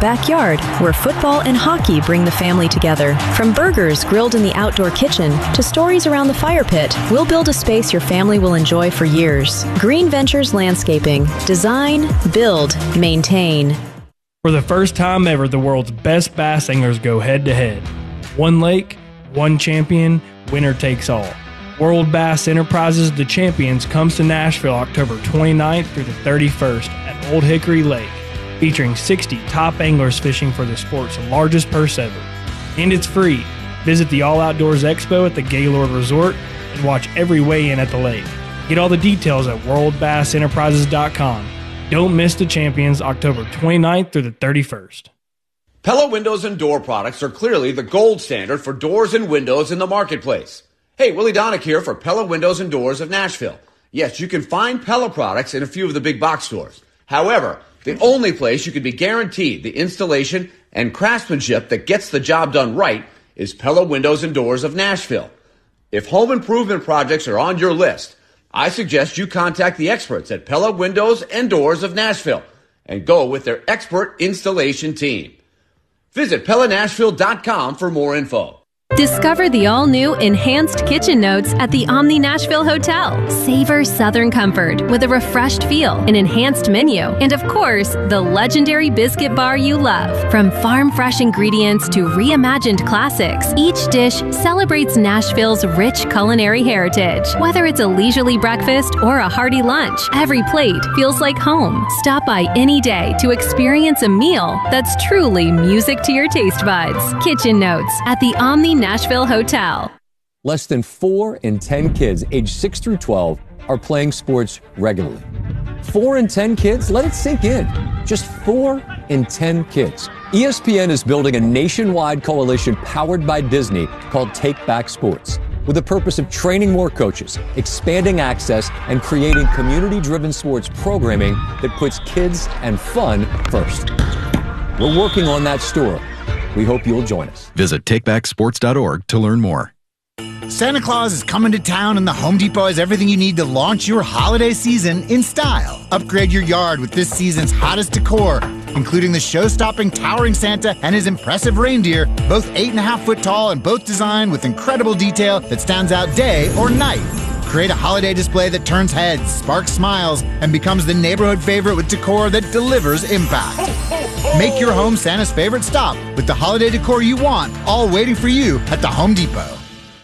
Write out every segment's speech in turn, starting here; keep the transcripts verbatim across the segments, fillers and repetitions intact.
backyard, where football and hockey bring the family together. From burgers grilled in the outdoor kitchen to stories around the fire pit, we'll build a space your family will enjoy for years. Green Ventures Landscaping. Design, build, maintain. For the first time ever, the world's best bass anglers go head-to-head. One lake, one champion, winner takes all. World Bass Enterprises The Champions comes to Nashville October twenty-ninth through the thirty-first at Old Hickory Lake, featuring sixty top anglers fishing for the sport's largest purse ever. And it's free. Visit the All Outdoors Expo at the Gaylord Resort and watch every weigh-in at the lake. Get all the details at world bass enterprises dot com. Don't miss The Champions October twenty-ninth through the thirty-first. Pella Windows and Door products are clearly the gold standard for doors and windows in the marketplace. Hey, Willie Donick here for Pella Windows and Doors of Nashville. Yes, you can find Pella products in a few of the big box stores. However, the only place you can be guaranteed the installation and craftsmanship that gets the job done right is Pella Windows and Doors of Nashville. If home improvement projects are on your list, I suggest you contact the experts at Pella Windows and Doors of Nashville and go with their expert installation team. Visit Pella Nashville dot com for more info. Discover the all-new Enhanced Kitchen Notes at the Omni Nashville Hotel. Savor Southern comfort with a refreshed feel, an enhanced menu, and of course, the legendary biscuit bar you love. From farm-fresh ingredients to reimagined classics, each dish celebrates Nashville's rich culinary heritage. Whether it's a leisurely breakfast or a hearty lunch, every plate feels like home. Stop by any day to experience a meal that's truly music to your taste buds. Kitchen Notes at the Omni Nashville Hotel. Less than four in ten kids aged six through twelve are playing sports regularly. Four in ten kids? Let it sink in. Just four in ten kids. E S P N is building a nationwide coalition powered by Disney called Take Back Sports, with the purpose of training more coaches, expanding access, and creating community-driven sports programming that puts kids and fun first. We're working on that story. We hope you'll join us. Visit take back sports dot org to learn more. Santa Claus is coming to town, and the Home Depot has everything you need to launch your holiday season in style. Upgrade your yard with this season's hottest decor, including the show-stopping towering Santa and his impressive reindeer, both eight and a half foot tall and both designed with incredible detail that stands out day or night. Create a holiday display that turns heads, sparks smiles, and becomes the neighborhood favorite with decor that delivers impact. Make your home Santa's favorite stop with the holiday decor you want, all waiting for you at the Home Depot.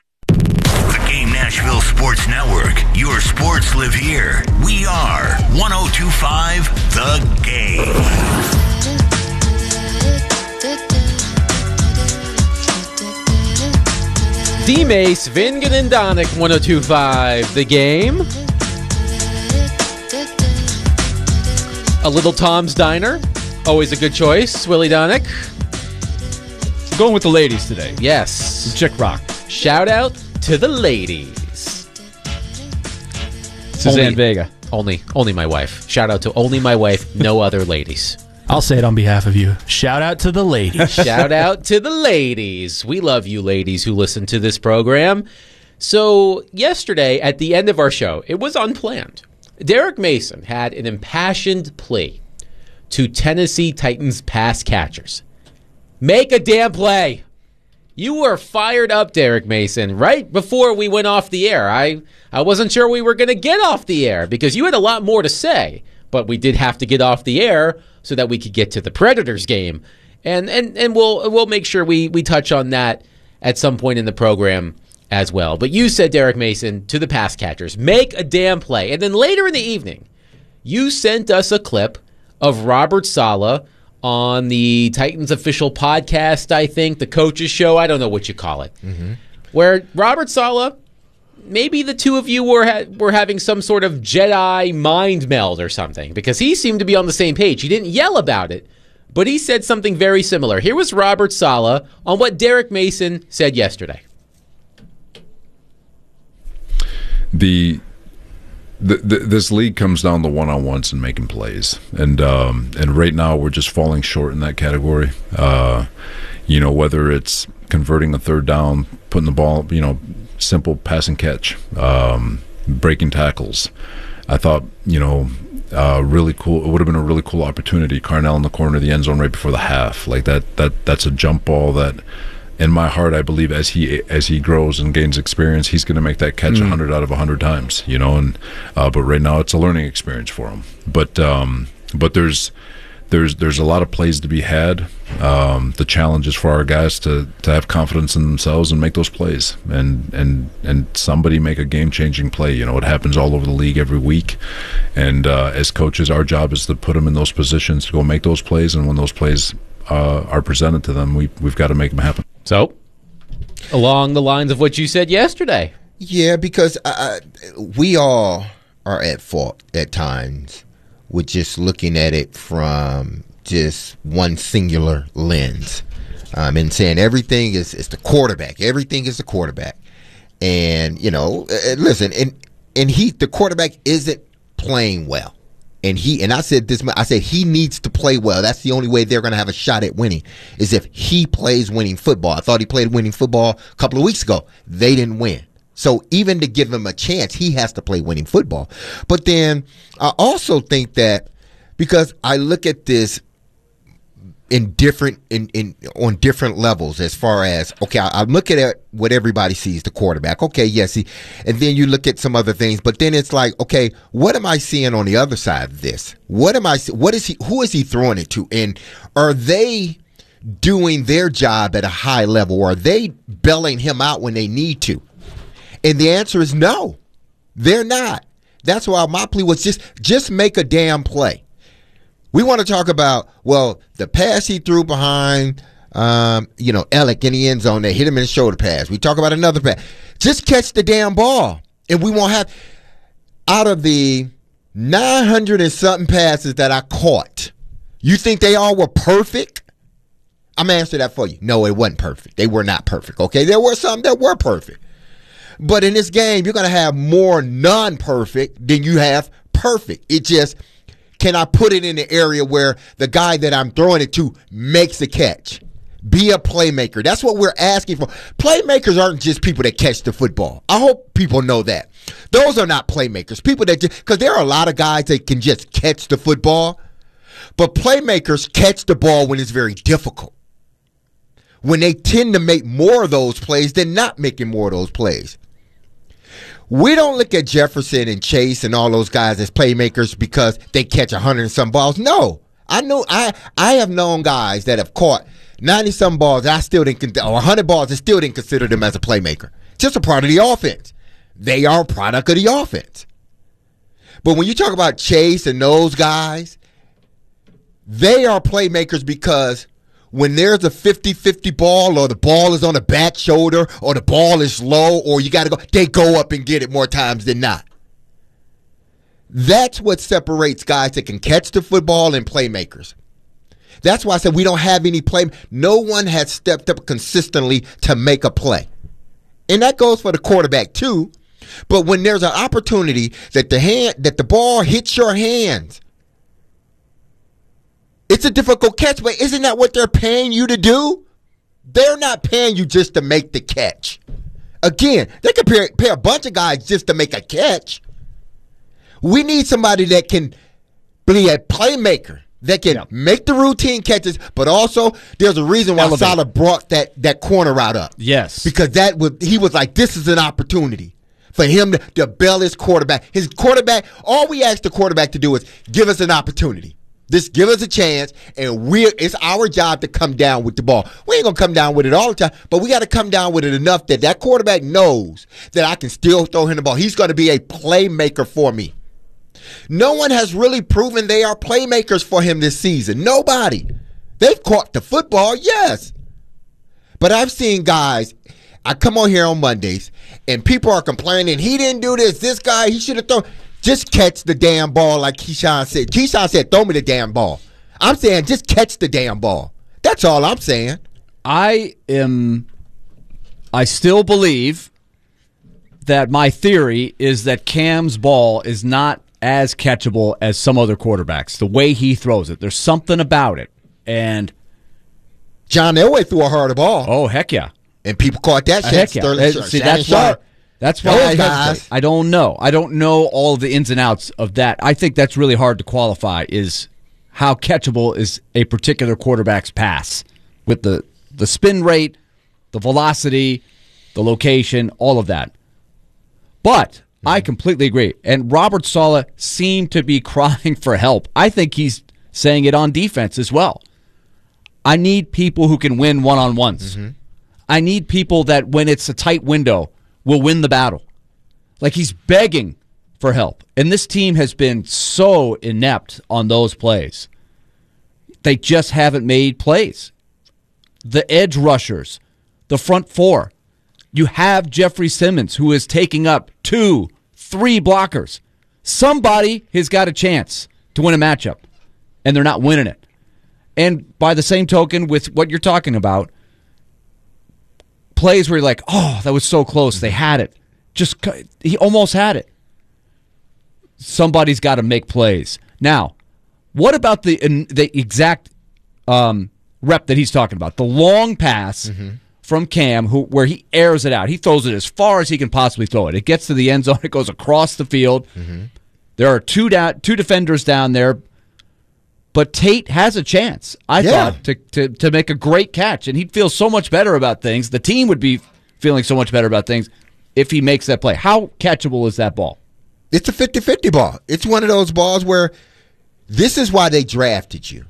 The Game Nashville Sports Network. Your sports live here. We are one oh two point five The Game. D-Mace, Vingan and Donick, one oh two point five The Game. A Little Tom's Diner, always a good choice. Willie Donick. Going with the ladies today. Yes. Some chick rock. Shout out to the ladies. Suzanne only, Vega. Only, only my wife. Shout out to only my wife, no other ladies. I'll say it on behalf of you. Shout out to the ladies. Shout out to the ladies. We love you ladies who listen to this program. So yesterday, at the end of our show, it was unplanned. Derek Mason had an impassioned plea to Tennessee Titans pass catchers. Make a damn play. You were fired up, Derek Mason, right before we went off the air. I, I wasn't sure we were going to get off the air because you had a lot more to say, but we did have to get off the air so that we could get to the Predators game. And and, and we'll we'll make sure we, we touch on that at some point in the program as well. But you said, Derek Mason, to the pass catchers, make a damn play. And then later in the evening, you sent us a clip of Robert Saleh on the Titans official podcast, I think, the coaches show, I don't know what you call it, mm-hmm. where Robert Saleh, maybe the two of you were ha- were having some sort of Jedi mind meld or something, because he seemed to be on the same page. He didn't yell about it, but he said something very similar. Here was Robert Saleh on what Derek Mason said yesterday. The The, the, this league comes down to one-on-ones and making plays, and um, and right now we're just falling short in that category. Uh, you know, whether it's converting a third down, putting the ball, you know, simple pass and catch, um, breaking tackles. I thought, you know, uh, really cool. It would have been a really cool opportunity. Carnell in the corner of the end zone right before the half. Like that. That that's a jump ball that, in my heart, I believe as he as he grows and gains experience, he's going to make that catch a mm. hundred out of a hundred times. You know, and uh, but right now it's a learning experience for him. But um, but there's. There's there's a lot of plays to be had. Um, the challenge is for our guys to, to have confidence in themselves and make those plays, and and and somebody make a game changing play. You know, it happens all over the league every week, and uh, as coaches, our job is to put them in those positions to go make those plays. And when those plays uh, are presented to them, we we've got to make them happen. So, along the lines of what you said yesterday, yeah, because uh, we all are at fault at times with just looking at it from just one singular lens, um, and saying everything is, is the quarterback. Everything is the quarterback. And, you know, uh, listen, and and he, the quarterback isn't playing well. And he, and I said this, I said he needs to play well. That's the only way they're going to have a shot at winning, is if he plays winning football. I thought he played winning football a couple of weeks ago. They didn't win. So even to give him a chance, he has to play winning football. But then I also think that, because I look at this in different in, in on different levels, as far as, okay, I, I look at what everybody sees, the quarterback. Okay, yes, he, and then you look at some other things, but then it's like, okay, what am I seeing on the other side of this? What am I? What is he? Who is he throwing it to? And are they doing their job at a high level? Or are they bailing him out when they need to? And the answer is no, they're not. That's why my plea was just just make a damn play. We want to talk about, well, the pass he threw behind, um, you know, Ellick in the end zone. They hit him in the shoulder pass. We talk about another pass. Just catch the damn ball, and we won't have. Out of the nine hundred and something passes that I caught, you think they all were perfect? I'm gonna answer that for you. No, it wasn't perfect. They were not perfect. Okay, there were some that were perfect. But in this game, you're going to have more non-perfect than you have perfect. It just, can I put it in the area where the guy that I'm throwing it to makes a catch? Be a playmaker. That's what we're asking for. Playmakers aren't just people that catch the football. I hope people know that. Those are not playmakers. People that just, because there are a lot of guys that can just catch the football, but playmakers catch the ball when it's very difficult. When they tend to make more of those plays than not making more of those plays. We don't look at Jefferson and Chase and all those guys as playmakers because they catch a hundred and some balls. No, I know I I have known guys that have caught ninety some balls. I still didn't, or a hundred balls, and still didn't consider them as a playmaker. Just a part of the offense. They are a product of the offense. But when you talk about Chase and those guys, they are playmakers because when there's a fifty-fifty ball, or the ball is on the back shoulder, or the ball is low, or you got to go, they go up and get it more times than not. That's what separates guys that can catch the football and playmakers. That's why I said we don't have any play. No one has stepped up consistently to make a play. And that goes for the quarterback too. But when there's an opportunity that the hand that the ball hits your hands, it's a difficult catch, but isn't that what they're paying you to do? They're not paying you just to make the catch. Again, they could pay, pay a bunch of guys just to make a catch. We need somebody that can be a playmaker, that can yeah. make the routine catches, but also there's a reason why Elevate. Salah brought that, that corner route up. Yes. Because that was, he was like, this is an opportunity for him to, to bail his quarterback. His quarterback, all we ask the quarterback to do is give us an opportunity. Just give us a chance, and we it's our job to come down with the ball. We ain't going to come down with it all the time, but we got to come down with it enough that that quarterback knows that I can still throw him the ball. He's going to be a playmaker for me. No one has really proven they are playmakers for him this season. Nobody. They've caught the football, yes. But I've seen guys, I come on here on Mondays, and people are complaining, he didn't do this, this guy, he should have thrown. Just catch the damn ball like Keyshawn said. Keyshawn said, throw me the damn ball. I'm saying just catch the damn ball. That's all I'm saying. I am, I still believe that my theory is that Cam's ball is not as catchable as some other quarterbacks. The way he throws it. There's something about it. And John Elway threw a harder ball. Oh, heck yeah. And people caught that shit. Heck yeah. Sterling, See, that's why, That's why I hesitate. I don't know. I don't know all of the ins and outs of that. I think that's really hard to qualify, is how catchable is a particular quarterback's pass with the, the spin rate, the velocity, the location, all of that. But mm-hmm. I completely agree. And Robert Saleh seemed to be crying for help. I think he's saying it on defense as well. I need people who can win one-on-ones. Mm-hmm. I need people that, when it's a tight window, will win the battle. Like, he's begging for help. And this team has been so inept on those plays. They just haven't made plays. The edge rushers, the front four. You have Jeffrey Simmons, who is taking up two, three blockers. Somebody has got a chance to win a matchup, and they're not winning it. And by the same token, with what you're talking about, plays where you're like, oh, that was so close. They had it. Just he almost had it. Somebody's got to make plays. Now, what about the the exact um, rep that he's talking about? The long pass mm-hmm. from Cam, who where he airs it out. He throws it as far as he can possibly throw it. It gets to the end zone. It goes across the field. Mm-hmm. There are two down, two defenders down there, but Tate has a chance, I yeah. thought, to, to, to make a great catch. And he'd feel so much better about things. The team would be feeling so much better about things if he makes that play. How catchable is that ball? It's a fifty-fifty ball. It's one of those balls where this is why they drafted you.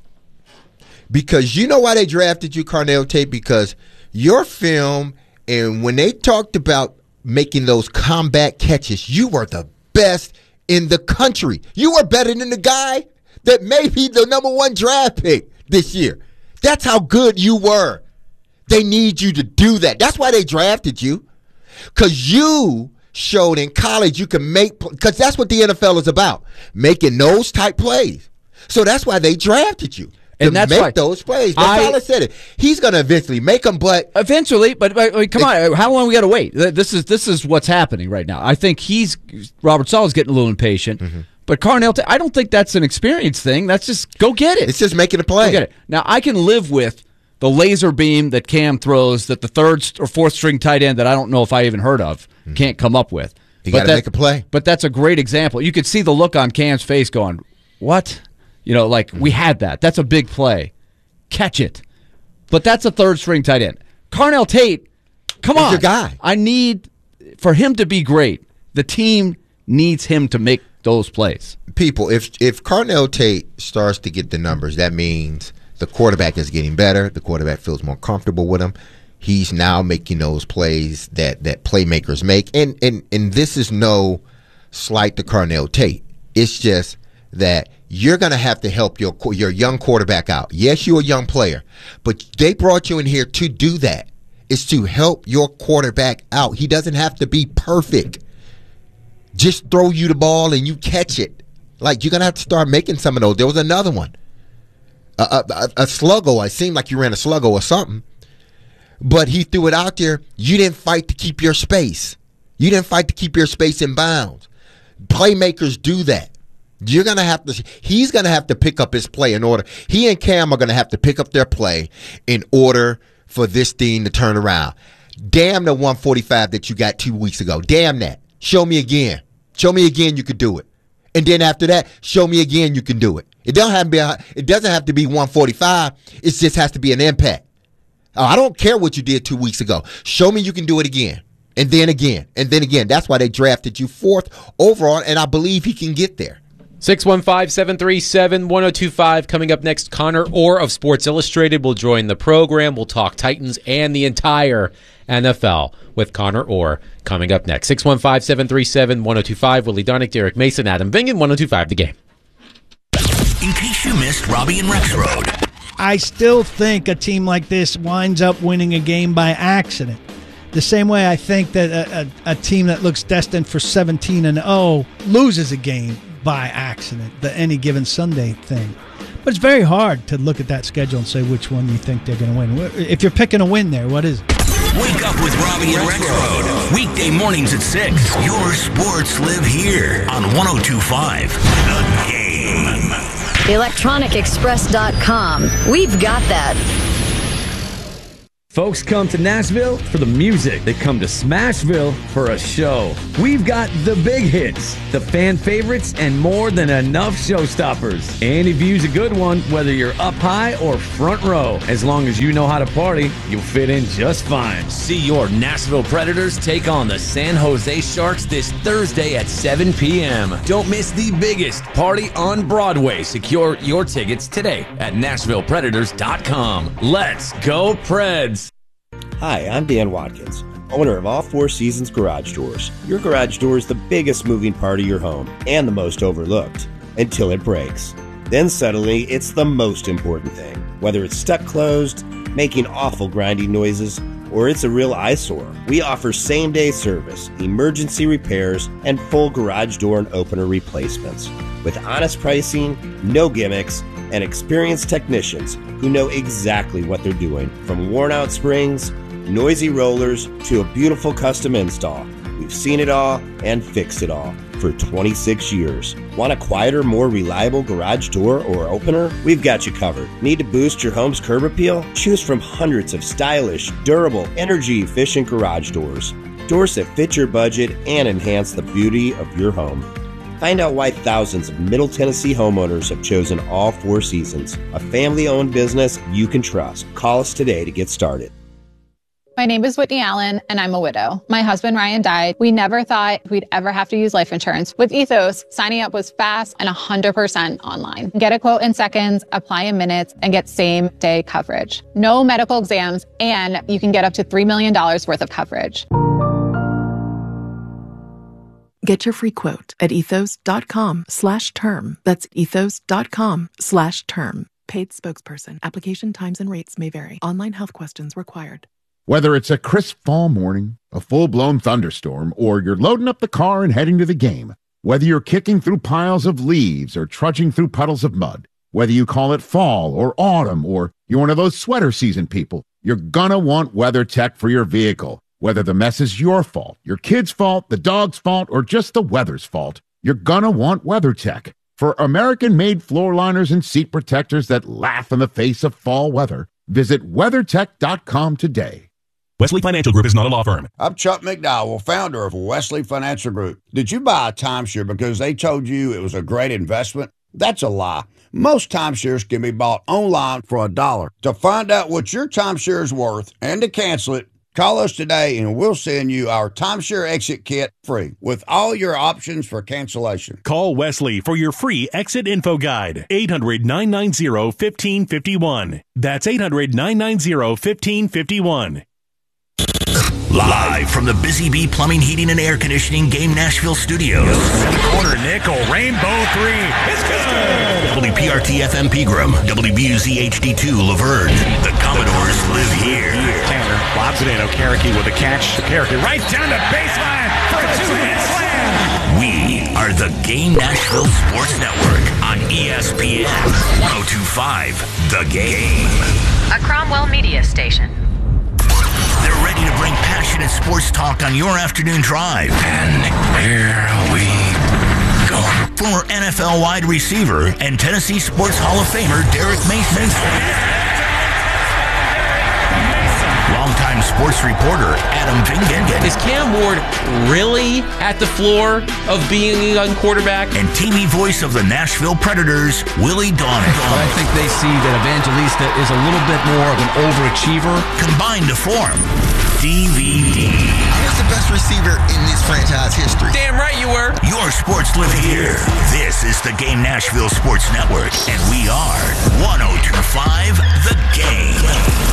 Because you know why they drafted you, Carnell Tate? Because your film, and when they talked about making those combat catches, you were the best in the country. You were better than the guy that may be the number one draft pick this year. That's how good you were. They need you to do that. That's why they drafted you. Because you showed in college you can make, because that's what the N F L is about, making those type plays. So that's why they drafted you. And that's make right. those plays. That's I, all I said. It. He's going to eventually make them, but eventually. But, but I mean, come it, on, how long we got to wait? This is this is what's happening right now. I think he's Robert Saleh's getting a little impatient. Mm-hmm. But Carnell, I don't think that's an experience thing. That's just go get it. It's just making a play. Go get it. Now I can live with the laser beam that Cam throws that the third or fourth string tight end that I don't know if I even heard of mm-hmm. can't come up with. You got to make a play. But that's a great example. You could see the look on Cam's face going, "What?" You know, like we had that. That's a big play. Catch it. But that's a third string tight end. Carnell Tate, come He's on. your guy. I need, for him to be great, the team needs him to make those plays. People, if if Carnell Tate starts to get the numbers, that means the quarterback is getting better. The quarterback feels more comfortable with him. He's now making those plays that, that playmakers make. And, and, and this is no slight to Carnell Tate. It's just that you're going to have to help your your young quarterback out. Yes, you're a young player, but they brought you in here to do that. It's to help your quarterback out. He doesn't have to be perfect. Just throw you the ball and you catch it. Like, you're going to have to start making some of those. There was another one. A, a, a sluggo. It seemed like you ran a sluggo or something. But he threw it out there. You didn't fight to keep your space. You didn't fight to keep your space in bounds. Playmakers do that. You're going to have to, he's going to have to pick up his play in order. He and Cam are going to have to pick up their play in order for this thing to turn around. Damn the one forty-five that you got two weeks ago. Damn that. Show me again. Show me again you could do it. And then after that, show me again you can do it. It don't have to be, a, it doesn't have to be one forty-five. It just has to be an impact. Oh, I don't care what you did two weeks ago. Show me you can do it again. And then again. And then again. That's why they drafted you fourth overall, and I believe he can get there. six one five, seven three seven, one oh two five. Coming up next, Connor Orr of Sports Illustrated will join the program. We'll talk Titans and the entire N F L with Connor Orr coming up next. six one five, seven three seven, one oh two five. Willie Donick, Derek Mason, Adam Bingen, one oh two five The Game. In case you missed Robbie and Rex Road. I still think a team like this winds up winning a game by accident. The same way I think that a, a, a team that looks destined for seventeen and oh loses a game by accident, the any given Sunday thing. But it's very hard to look at that schedule and say which one you think they're going to win. If you're picking a win there, what is it? Wake up with Robbie and Rex Road. Weekday mornings at six. Your sports live here on one oh two five The Game. electronic express dot com. We've got that. Folks come to Nashville for the music. They come to Smashville for a show. We've got the big hits, the fan favorites, and more than enough showstoppers. Any view's a good one, whether you're up high or front row. As long as you know how to party, you'll fit in just fine. See your Nashville Predators take on the San Jose Sharks this Thursday at seven p.m. Don't miss the biggest party on Broadway. Secure your tickets today at Nashville Predators dot com. Let's go, Preds! Hi, I'm Dan Watkins, owner of All Four Seasons Garage Doors. Your garage door is the biggest moving part of your home and the most overlooked until it breaks. Then suddenly, it's the most important thing. Whether it's stuck closed, making awful grinding noises, or it's a real eyesore, we offer same-day service, emergency repairs, and full garage door and opener replacements. With honest pricing, no gimmicks, and experienced technicians who know exactly what they're doing. From worn-out springs, noisy rollers, to a beautiful custom install, we've seen it all and fixed it all for twenty-six years. Want a quieter, more reliable garage door or opener? We've got you covered. Need to boost your home's curb appeal? Choose from hundreds of stylish, durable, energy-efficient garage doors. Doors that fit your budget and enhance the beauty of your home. Find out why thousands of Middle Tennessee homeowners have chosen All Four Seasons, a family-owned business you can trust. Call us today to get started. My name is Whitney Allen, and I'm a widow. My husband, Ryan, died. We never thought we'd ever have to use life insurance. With Ethos, signing up was fast and one hundred percent online. Get a quote in seconds, apply in minutes, and get same-day coverage. No medical exams, and you can get up to three million dollars worth of coverage. Get your free quote at ethos.com slash term. That's ethos.com slash term. Paid spokesperson. Application times and rates may vary. Online health questions required. Whether it's a crisp fall morning, a full-blown thunderstorm, or you're loading up the car and heading to the game, whether you're kicking through piles of leaves or trudging through puddles of mud, whether you call it fall or autumn, or you're one of those sweater season people, you're gonna want WeatherTech for your vehicle. Whether the mess is your fault, your kid's fault, the dog's fault, or just the weather's fault, you're gonna want WeatherTech. For American-made floor liners and seat protectors that laugh in the face of fall weather, visit WeatherTech dot com today. Wesley Financial Group is not a law firm. I'm Chuck McDowell, founder of Wesley Financial Group. Did you buy a timeshare because they told you it was a great investment? That's a lie. Most timeshares can be bought online for a dollar. To find out what your timeshare is worth and to cancel it, call us today and we'll send you our timeshare exit kit free with all your options for cancellation. Call Wesley for your free exit info guide. eight hundred, nine nine zero, one five five one. That's eight hundred, nine nine zero, one five five one. Live from the Busy Bee Plumbing, Heating, and Air Conditioning Game Nashville Studios. Corner nickel, rainbow three. It's good. W P R T F M Pegram, W B U Z H D two Laverne. The Commodores live here. Tanner lobs it in. Okereke with a catch. Okereke right down the baseline for a two-hit slam. We are the Game Nashville Sports Network on E S P N one oh two point five The Game. A Cromwell Media Station. They're ready to bring passionate sports talk on your afternoon drive. And here we go. Former N F L wide receiver and Tennessee Sports Hall of Famer Derek Mason. Longtime sports reporter Adam Vingan. Is Cam Ward really at the floor of being a young quarterback? And T V voice of the Nashville Predators, Willie Donick. But I think they see that Evangelista is a little bit more of an overachiever. Combined to form D V D. I was the best receiver in this franchise history. Damn right you were. Your sports live here. This is the Game Nashville Sports Network, and we are one oh two point five The Game.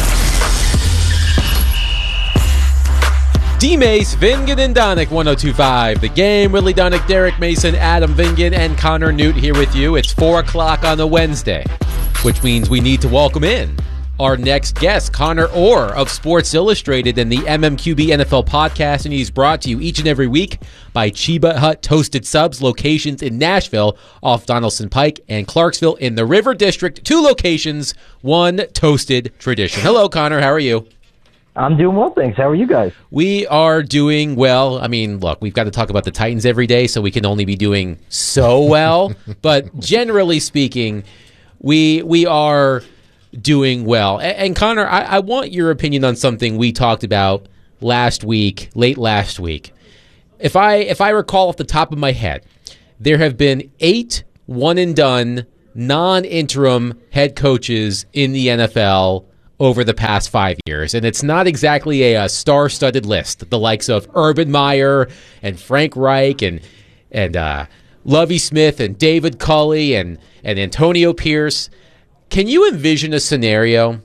D-Mace, Vingan, and Donick, one oh two point five The Game. Willie Donick, Derek Mason, Adam Vingan, and Connor Newt here with you. It's four o'clock on a Wednesday, which means we need to welcome in our next guest, Connor Orr of Sports Illustrated and the M M Q B N F L podcast, and he's brought to you each and every week by Chiba Hut Toasted Subs, locations in Nashville off Donaldson Pike and Clarksville in the River District. Two locations, one toasted tradition. Hello, Connor. How are you? I'm doing well, thanks. How are you guys? We are doing well. I mean, look, we've got to talk about the Titans every day, so we can only be doing so well. But generally speaking, we we are doing well. And, and Connor, I, I want your opinion on something we talked about last week, late last week. If I if I recall off the top of my head, there have been eight one and done non-interim head coaches in the N F L over the past five years, and it's not exactly a, a star-studded list. The likes of Urban Meyer and Frank Reich and and uh, Lovie Smith and David Culley and and Antonio Pierce. Can you envision a scenario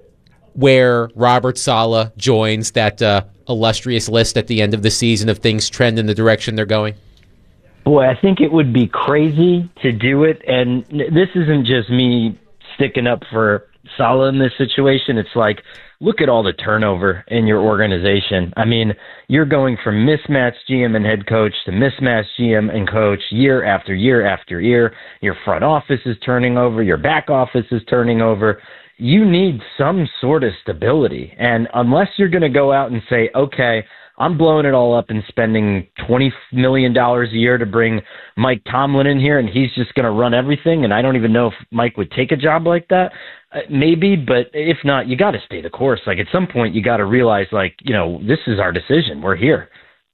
where Robert Saleh joins that uh, illustrious list at the end of the season if things trend in the direction they're going? Boy, I think it would be crazy to do it. And this isn't just me sticking up for Saleh in this situation. It's like, look at all the turnover in your organization. I mean, you're going from mismatched G M and head coach to mismatched G M and coach year after year after year. Your front office is turning over. Your back office is turning over. You need some sort of stability. And unless you're going to go out and say, okay, I'm blowing it all up and spending twenty million dollars a year to bring Mike Tomlin in here, and he's just going to run everything, and I don't even know if Mike would take a job like that. Uh, maybe, but if not, you got to stay the course. Like, at some point, you got to realize, like, you know, this is our decision. We're here.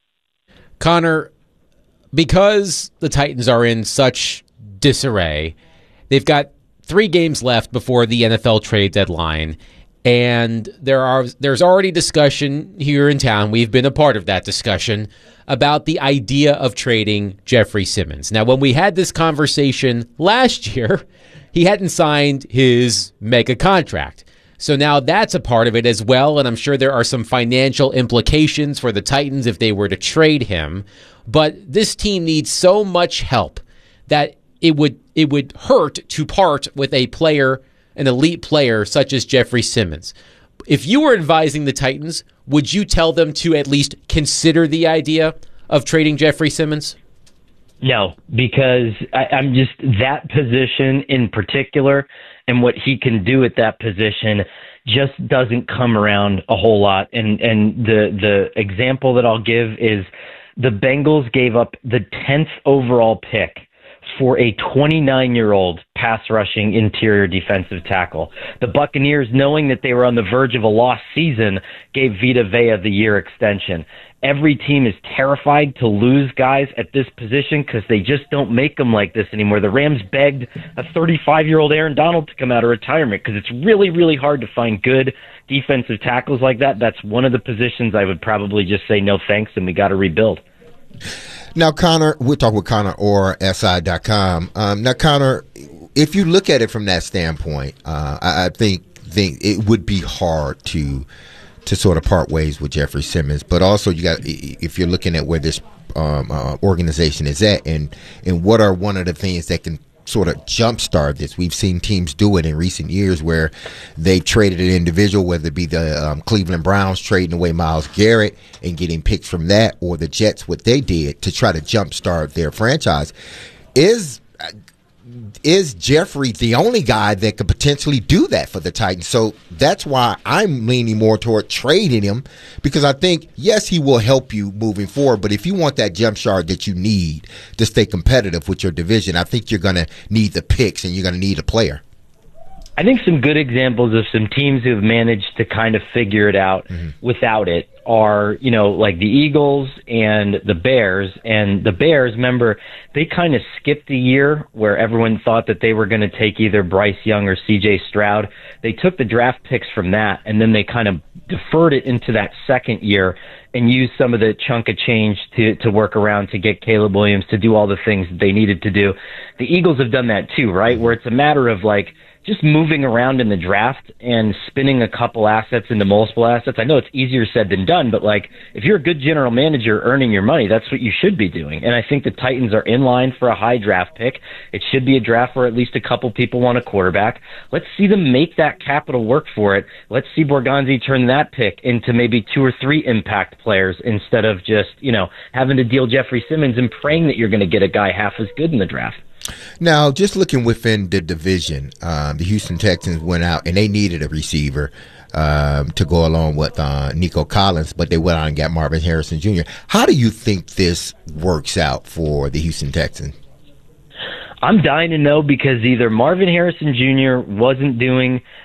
Connor, because the Titans are in such disarray, they've got three games left before the N F L trade deadline. And there are there's already discussion here in town. We've been a part of that discussion about the idea of trading Jeffrey Simmons. Now, when we had this conversation last year, he hadn't signed his mega contract. So now that's a part of it as well. And I'm sure there are some financial implications for the Titans if they were to trade him. But this team needs so much help that it would it would hurt to part with a player, an elite player such as Jeffrey Simmons. If you were advising the Titans, would you tell them to at least consider the idea of trading Jeffrey Simmons? No, because I, I'm just that position in particular and what he can do at that position just doesn't come around a whole lot. And, and the, the example that I'll give is the Bengals gave up the tenth overall pick for a twenty-nine-year-old pass-rushing interior defensive tackle. The Buccaneers, knowing that they were on the verge of a lost season, gave Vita Vea the year extension. Every team is terrified to lose guys at this position because they just don't make them like this anymore. The Rams begged a thirty-five-year-old Aaron Donald to come out of retirement because it's really, really hard to find good defensive tackles like that. That's one of the positions I would probably just say no thanks, and we got to rebuild. Now, Connor, we'll talk with Connor or S I dot com. Um, now, Connor, if you look at it from that standpoint, uh, I, I think think it would be hard to to sort of part ways with Jeffrey Simmons. But also, you got if you're looking at where this um, uh, organization is at, and and what are one of the things that can sort of jumpstart this. We've seen teams do it in recent years where they traded an individual, whether it be the um, Cleveland Browns trading away Myles Garrett and getting picks from that, or the Jets, what they did to try to jumpstart their franchise. Is is Jeffrey the only guy that could potentially do that for the Titans? So that's why I'm leaning more toward trading him, because I think, yes, he will help you moving forward, but if you want that jump shot that you need to stay competitive with your division, I think you're going to need the picks and you're going to need a player. I think some good examples of some teams who have managed to kind of figure it out mm-hmm. without it are, you know, like the Eagles and the Bears. And the Bears, remember, they kind of skipped a year where everyone thought that they were going to take either Bryce Young or C J Stroud. They took the draft picks from that, and then they kind of deferred it into that second year and used some of the chunk of change to, to work around to get Caleb Williams to do all the things that they needed to do. The Eagles have done that too, right? Where it's a matter of like, just moving around in the draft and spinning a couple assets into multiple assets. I know it's easier said than done, but like if you're a good general manager earning your money, that's what you should be doing. And I think the Titans are in line for a high draft pick. It should be a draft where at least a couple people want a quarterback. Let's see them make that capital work for it. Let's see Borgonzi turn that pick into maybe two or three impact players instead of just, you know, having to deal Jeffrey Simmons and praying that you're going to get a guy half as good in the draft. Now, just looking within the division, um, the Houston Texans went out and they needed a receiver um, to go along with uh, Nico Collins, but they went out and got Marvin Harrison Junior How do you think this works out for the Houston Texans? I'm dying to know, because either Marvin Harrison Junior wasn't doing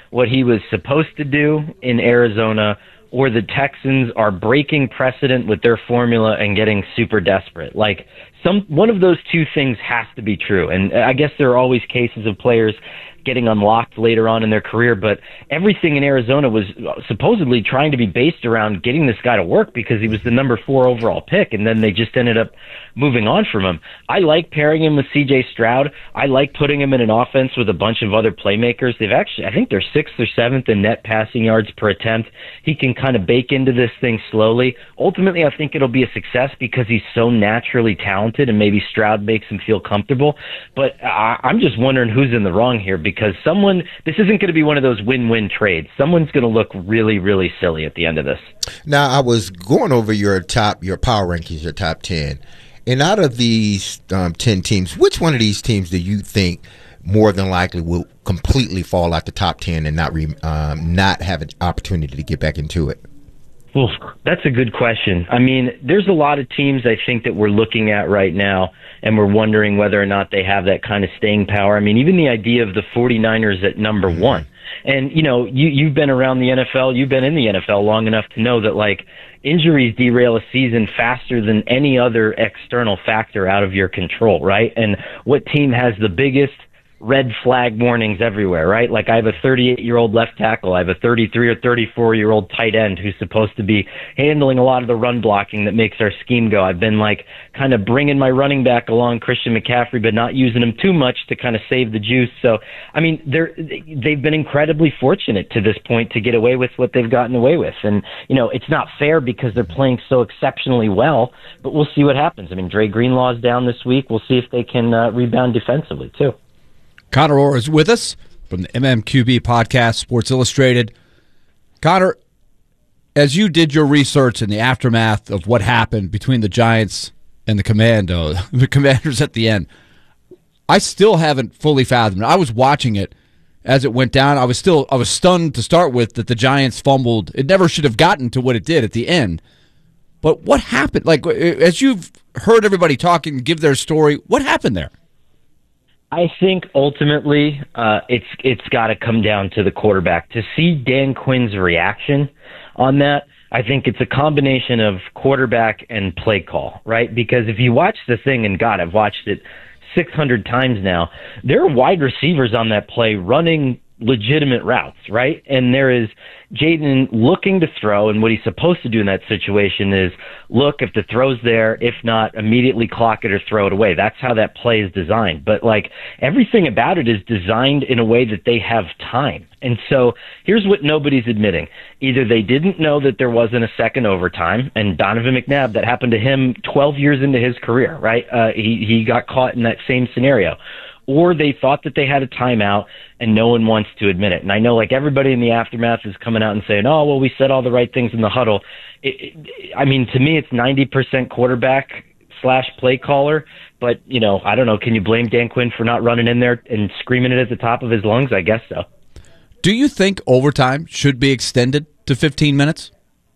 what he was supposed to do in Arizona, or the Texans are breaking precedent with their formula and getting super desperate. Like, some one of those two things has to be true. And I guess there are always cases of players getting unlocked later on in their career, but everything in Arizona was supposedly trying to be based around getting this guy to work because he was the number four overall pick, and then they just ended up moving on from him. I like pairing him with C J Stroud. I like putting him in an offense with a bunch of other playmakers. They've actually, I think they're sixth or seventh in net passing yards per attempt. He can kind of bake into this thing slowly. Ultimately, I think it'll be a success because he's so naturally talented, and maybe Stroud makes him feel comfortable. But I, I'm just wondering who's in the wrong here, because someone, this isn't going to be one of those win-win trades. Someone's going to look really, really silly at the end of this. Now, I was going over your top, your power rankings, your top ten. And out of these um, ten teams, which one of these teams do you think more than likely will completely fall out the top ten and not re, um, not have an opportunity to get back into it? Well, that's a good question. I mean, there's a lot of teams I think that we're looking at right now, and we're wondering whether or not they have that kind of staying power. I mean, even the idea of the 49ers at number one. And, you know, you, you've been around the N F L, you've been in the N F L long enough to know that, like, injuries derail a season faster than any other external factor out of your control, right? And what team has the biggest red flag warnings everywhere, right? Like, I have a thirty-eight-year-old left tackle. I have a thirty-three or thirty-four-year-old tight end who's supposed to be handling a lot of the run blocking that makes our scheme go. I've been, like, kind of bringing my running back along, Christian McCaffrey, but not using him too much to kind of save the juice. So, I mean, they're, they've been incredibly fortunate to this point to get away with what they've gotten away with. And, you know, it's not fair because they're playing so exceptionally well, but we'll see what happens. I mean, Dre Greenlaw's down this week. We'll see if they can uh, rebound defensively, too. Connor Orr is with us from the M M Q B podcast, Sports Illustrated. Connor, as you did your research in the aftermath of what happened between the Giants and the Commando, the Commanders at the end, I still haven't fully fathomed it. I was watching it as it went down. I was still I was stunned to start with that the Giants fumbled. It never should have gotten to what it did at the end. But what happened? Like, as you've heard everybody talking, give their story, what happened there? I think ultimately uh, it's it's got to come down to the quarterback. To see Dan Quinn's reaction on that, I think it's a combination of quarterback and play call, right? Because if you watch the thing, and God, I've watched it six hundred times now, there are wide receivers on that play running legitimate routes, right? And there is Jaden looking to throw, and what he's supposed to do in that situation is look, if the throw's there, if not, immediately clock it or throw it away. That's how that play is designed. But, like, everything about it is designed in a way that they have time. And so here's what nobody's admitting. Either they didn't know that there wasn't a second overtime, and Donovan McNabb, that happened to him twelve years into his career, right? Uh, he, he got caught in that same scenario. Or they thought that they had a timeout and no one wants to admit it. And I know, like, everybody in the aftermath is coming out and saying, oh, well, we said all the right things in the huddle. It, it, I mean, to me, it's ninety percent quarterback slash play caller. But, you know, I don't know. Can you blame Dan Quinn for not running in there and screaming it at the top of his lungs? I guess so. Do you think overtime should be extended to fifteen minutes?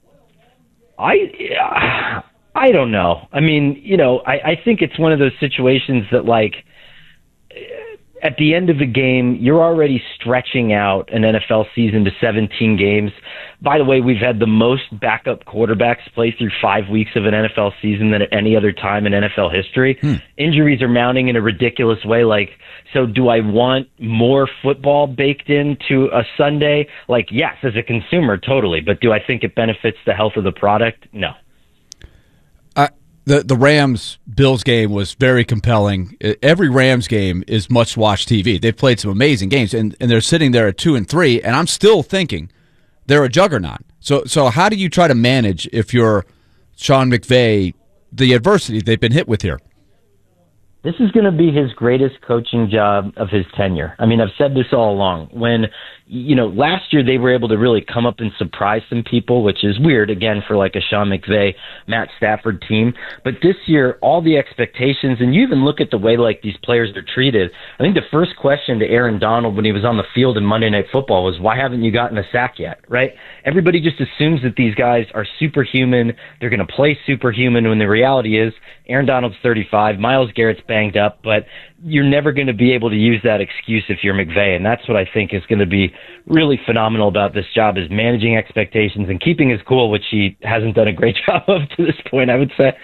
I, I don't know. I mean, you know, I, I think it's one of those situations that, like, at the end of the game, you're already stretching out an N F L season to seventeen games. By the way, we've had the most backup quarterbacks play through five weeks of an N F L season than at any other time in N F L history. Hmm. Injuries are mounting in a ridiculous way. Like, so do I want more football baked into a Sunday? Like, yes, as a consumer, totally. But do I think it benefits the health of the product? No. The the Rams-Bills game was very compelling. Every Rams game is must-watch T V. They've played some amazing games, and, and they're sitting there at two and three, and I'm still thinking they're a juggernaut. So so how do you try to manage, if you're Sean McVay, the adversity they've been hit with here? This is going to be his greatest coaching job of his tenure. I mean, I've said this all along. When, you know, last year they were able to really come up and surprise some people, which is weird, again, for like a Sean McVay, Matt Stafford team. But this year, all the expectations, and you even look at the way, like, these players are treated. I think the first question to Aaron Donald when he was on the field in Monday Night Football was, why haven't you gotten a sack yet, right? Everybody just assumes that these guys are superhuman. They're going to play superhuman, when the reality is Aaron Donald's thirty-five, Myles Garrett's been banged up, but you're never going to be able to use that excuse if you're McVay, and that's what I think is going to be really phenomenal about this job, is managing expectations and keeping his cool, which he hasn't done a great job of to this point, I would say.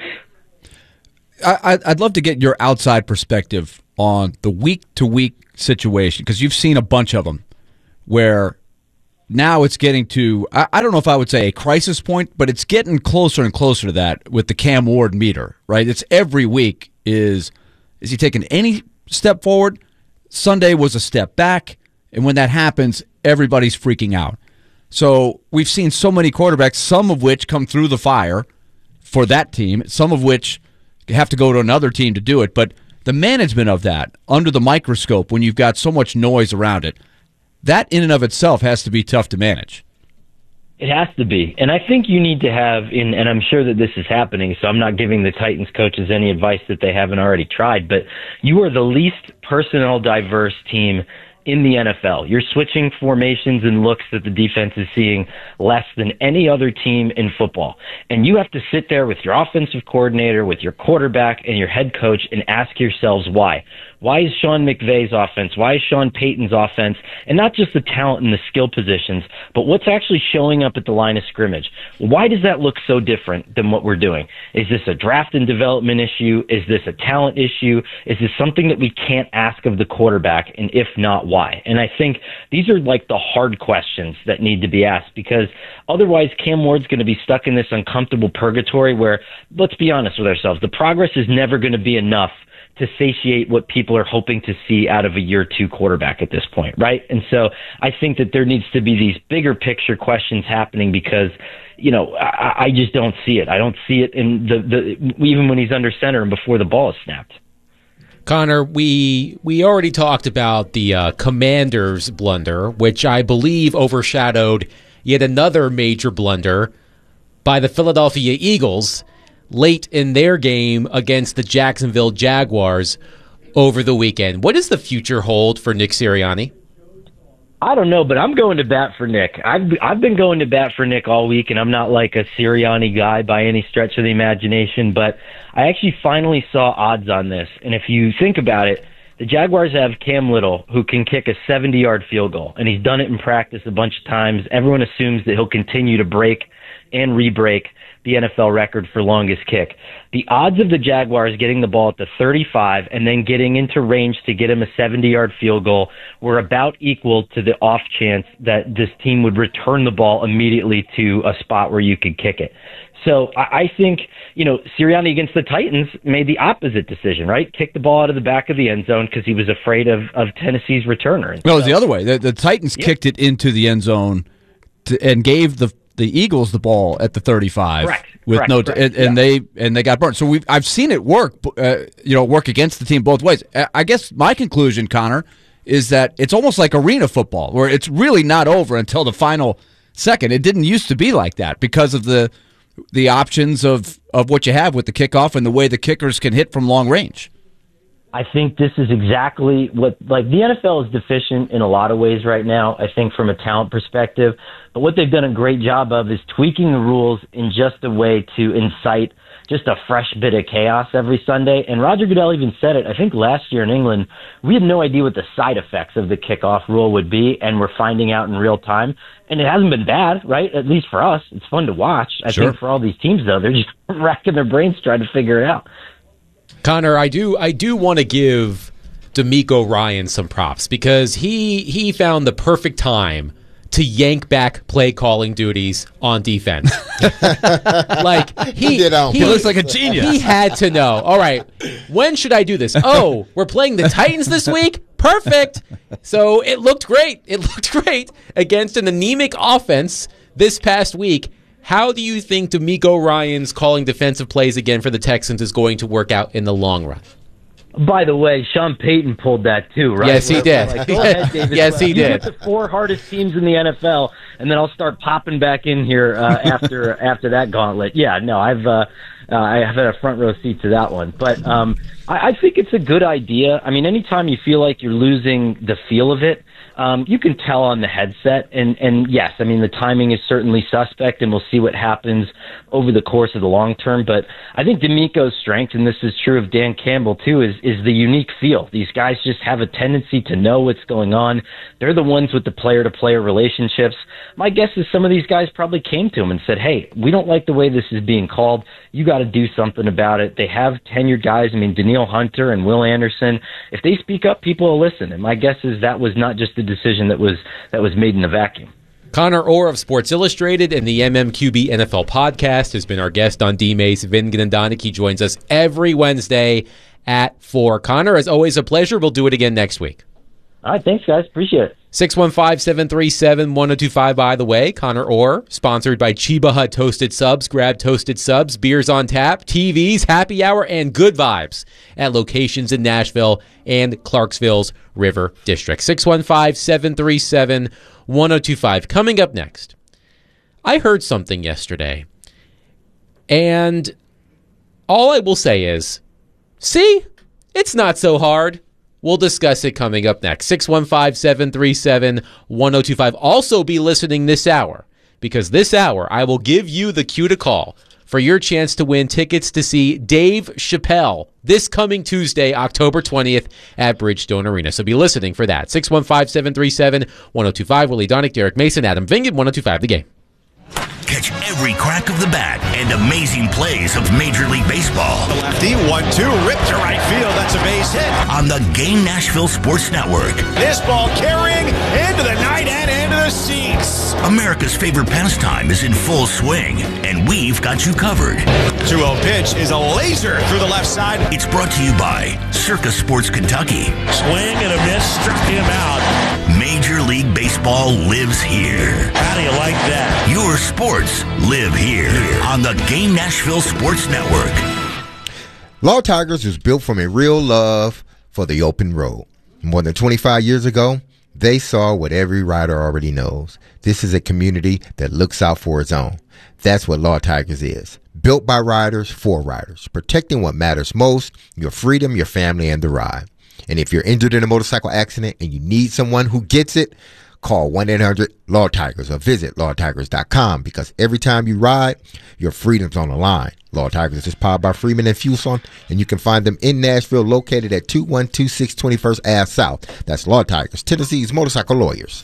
I, I'd love to get your outside perspective on the week-to-week situation, because you've seen a bunch of them where now it's getting to, I, I don't know if I would say a crisis point, but it's getting closer and closer to that with the Cam Ward meter, right? It's every week is, is he taking any step forward? Sunday was a step back, and when that happens, everybody's freaking out. So we've seen so many quarterbacks, some of which come through the fire for that team, some of which have to go to another team to do it, but the management of that under the microscope when you've got so much noise around it, that in and of itself has to be tough to manage. It has to be. And I think you need to have, in, and I'm sure that this is happening, so I'm not giving the Titans coaches any advice that they haven't already tried, but you are the least personnel diverse team in the N F L. You're switching formations and looks that the defense is seeing less than any other team in football. And you have to sit there with your offensive coordinator, with your quarterback, and your head coach and ask yourselves why. Why is Sean McVay's offense? Why is Sean Payton's offense? And not just the talent and the skill positions, but what's actually showing up at the line of scrimmage. Why does that look so different than what we're doing? Is this a draft and development issue? Is this a talent issue? Is this something that we can't ask of the quarterback? And if not, why? And I think these are like the hard questions that need to be asked, because otherwise Cam Ward's going to be stuck in this uncomfortable purgatory where, let's be honest with ourselves, the progress is never going to be enough to satiate what people are hoping to see out of a year two quarterback at this point, right? And so I think that there needs to be these bigger picture questions happening, because, you know, I, I just don't see it. I don't see it in the, the even when he's under center and before the ball is snapped. Connor, we we already talked about the uh, Commanders' blunder, which I believe overshadowed yet another major blunder by the Philadelphia Eagles late in their game against the Jacksonville Jaguars over the weekend. What does the future hold for Nick Sirianni? I don't know, but I'm going to bat for Nick. I've I've been going to bat for Nick all week, and I'm not like a Sirianni guy by any stretch of the imagination, but I actually finally saw odds on this. And if you think about it, the Jaguars have Cam Little, who can kick a seventy-yard field goal, and he's done it in practice a bunch of times. Everyone assumes that he'll continue to break and re-break the N F L record for longest kick. The odds of the Jaguars getting the ball at the thirty-five and then getting into range to get him a seventy-yard field goal were about equal to the off chance that this team would return the ball immediately to a spot where you could kick it. So I think, you know, Sirianni against the Titans made the opposite decision, right? Kicked the ball out of the back of the end zone because he was afraid of, of Tennessee's returner. No, it was the other way. The, the Titans yeah. kicked it into the end zone to, and gave the the Eagles the ball at the thirty-five. Correct. With correct, no, correct, and, yeah. and they and they got burnt. So we I've seen it work. Uh, you know, work against the team both ways. I guess my conclusion, Connor, is that it's almost like arena football, where it's really not over until the final second. It didn't used to be like that because of the the options of, of what you have with the kickoff and the way the kickers can hit from long range. I think this is exactly what, like, the N F L is deficient in a lot of ways right now, I think, from a talent perspective. But what they've done a great job of is tweaking the rules in just a way to incite just a fresh bit of chaos every Sunday. And Roger Goodell even said it, I think last year in England, we had no idea what the side effects of the kickoff rule would be, and we're finding out in real time. And it hasn't been bad, right? At least for us. It's fun to watch. I Sure. think for all these teams, though, they're just racking their brains trying to figure it out. Connor, I do I do want to give DeMeco Ryan some props, because he he found the perfect time to yank back play calling duties on defense. like he, Get on. He looks like a genius. He had to know. All right, when should I do this? Oh, we're playing the Titans this week? Perfect. So it looked great. It looked great against an anemic offense this past week. How do you think DeMeco Ryan's calling defensive plays again for the Texans is going to work out in the long run? By the way, Sean Payton pulled that too, right? Yes, he Where did. like, Go ahead, David. Yes, he you did. get the four hardest teams in the N F L, and then I'll start popping back in here uh, after after that gauntlet. Yeah, no, I've uh, Uh, I have had a front row seat to that one. But um, I, I think it's a good idea. I mean, anytime you feel like you're losing the feel of it, um, you can tell on the headset. And, and yes, I mean, the timing is certainly suspect, and we'll see what happens over the course of the long term. But I think DeMeco's strength, and this is true of Dan Campbell too, is, is the unique feel. These guys just have a tendency to know what's going on. They're the ones with the player-to-player relationships. My guess is some of these guys probably came to him and said, hey, we don't like the way this is being called. You got to do something about it. They have tenured guys. I mean, Danielle Hunter and Will Anderson. If they speak up, people will listen. And my guess is that was not just a decision that was that was made in a vacuum. Connor Orr of Sports Illustrated and the M M Q B N F L podcast has been our guest on D-Mace. Vin Glendonik. He joins us every Wednesday at four. Connor, as always, a pleasure. We'll do it again next week. All right, thanks, guys. Appreciate it. six one five, seven three seven, one oh two five, by the way. Connor Orr, sponsored by Chiba Hut Toasted Subs. Grab Toasted Subs, beers on tap, T Vs, happy hour, and good vibes at locations in Nashville and Clarksville's River District. six one five, seven three seven, one oh two five. Coming up next, I heard something yesterday, and all I will say is, see, it's not so hard. We'll discuss it coming up next. six one five, seven three seven, one oh two five. Also be listening this hour, because this hour I will give you the cue to call for your chance to win tickets to see Dave Chappelle this coming Tuesday, October twentieth at Bridgestone Arena. So be listening for that. six one five, seven three seven, one oh two five. Willie Donick, Derek Mason, Adam Vingan, one oh two five The Game. Catch every crack of the bat and amazing plays of Major League Baseball. The lefty, one two, ripped to right field. That's a base hit. On the Game Nashville Sports Network. This ball carrying into the night and into the seats. America's favorite pastime is in full swing, and we've got you covered. two oh pitch is a laser through the left side. It's brought to you by Circus Sports Kentucky. Swing and a miss, struck him out. Major League Baseball lives here. How do you like that? Your sports live here on the Game Nashville Sports Network. Law Tigers was built from a real love for the open road. More than twenty-five years ago, they saw what every rider already knows. This is a community that looks out for its own. That's what Law Tigers is. Built by riders for riders, protecting what matters most, your freedom, your family, and the ride. And if you're injured in a motorcycle accident and you need someone who gets it, call one eight hundred law tigers or visit law tigers dot com, because every time you ride, your freedom's on the line. Law Tigers is powered by Freeman and Fuson, and you can find them in Nashville, located at two one two six twenty-first Ave South. That's Law Tigers, Tennessee's motorcycle lawyers.